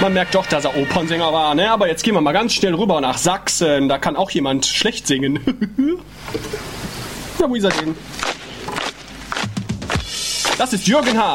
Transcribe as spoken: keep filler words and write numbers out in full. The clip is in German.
man merkt doch, dass er Opernsänger war, ne? Aber jetzt gehen wir mal ganz schnell rüber nach Sachsen. Da kann auch jemand schlecht singen. Ja, wo ist er denn? Das ist Jürgen H.